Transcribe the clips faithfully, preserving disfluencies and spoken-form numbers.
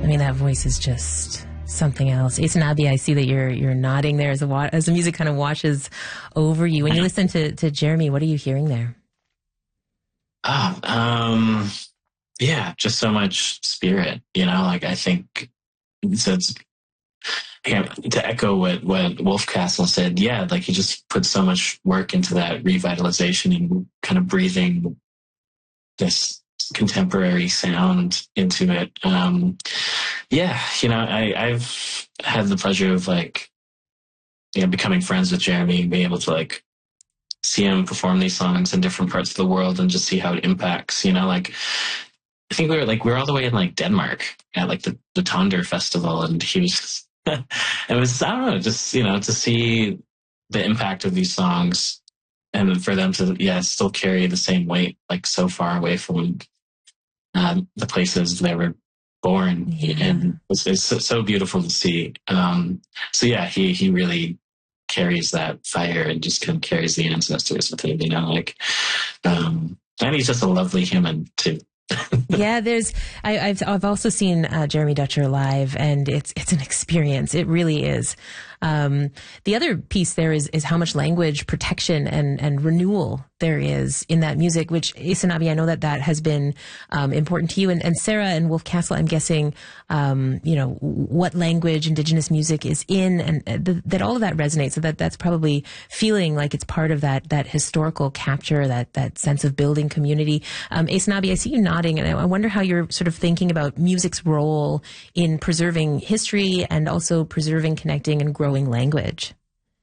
I mean, that voice is just something else. Isanabi, I see that you're you're nodding there as the wa- as the music kind of washes over you. When you listen to to Jeremy, what are you hearing there? Oh, um, yeah, just so much spirit, you know, like I think so it's, yeah, to echo what, what Wolfcastle said, yeah, like he just put so much work into that revitalization and kind of breathing this contemporary sound into it. Um, yeah, you know, I, I've had the pleasure of like, you know, becoming friends with Jeremy and being able to like see him perform these songs in different parts of the world and just see how it impacts, you know, like I think we were like we were all the way in like Denmark at like the, the Tonder festival, and he was it was I don't know, just you know, to see the impact of these songs and for them to yeah still carry the same weight like so far away from um, the places they were born, Yeah. and it's, it's so, so beautiful to see. Um, so yeah, he he really carries that fire and just kind of carries the ancestors with him, you know, like um, and he's just a lovely human too. Yeah, there's. I, I've I've also seen uh, Jeremy Dutcher live, and it's it's an experience. It really is. Um, the other piece there is is how much language protection and and renewal there is in that music. Which Isanabi, I know that that has been um, important to you, and, and Sarah and Wolfcastle. I'm guessing, um, you know, what language Indigenous music is in, and uh, th- that all of that resonates. So that that's probably feeling like it's part of that that historical capture, that that sense of building community. Um, Isanabi, I see you nodding, and I I wonder how you're sort of thinking about music's role in preserving history and also preserving, connecting, and growing language.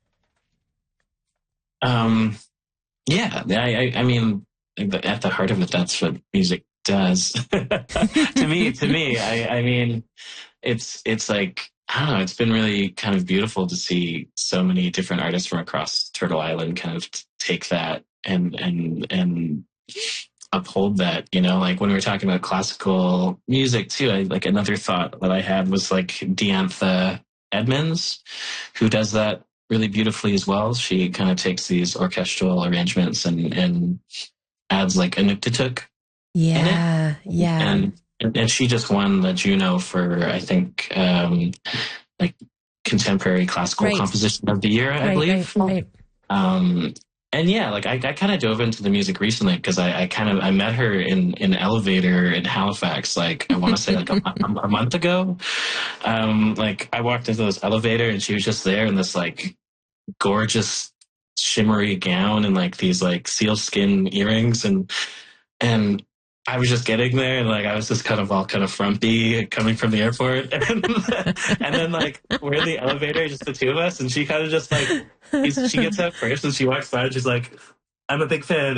Um, yeah, I, I, I mean, at the heart of it, that's what music does. to me, to me, I, I mean, it's it's like I don't know. It's been really kind of beautiful to see so many different artists from across Turtle Island kind of take that and and and uphold that, you know, like when we were talking about classical music too, I like another thought that I had was like Diantha Edmonds, who does that really beautifully as well. She kind of takes these orchestral arrangements and, and adds like a Inuktitut in it. Yeah, yeah. And and she just won the Juno for I think um like contemporary classical Right. composition of the year, I Right, believe. right, right. Um, and yeah, like I, I kind of dove into the music recently because I, I kind of I met her in in an elevator in Halifax, like I want to say like a, a month ago. Um, like I walked into this elevator and she was just there in this like gorgeous shimmery gown and like these like sealskin earrings and and I was just getting there and like I was just kind of all kind of frumpy coming from the airport and, and then like we're in the elevator, just the two of us, and she kind of just like she gets up first and she walks by and she's like, I'm a big fan.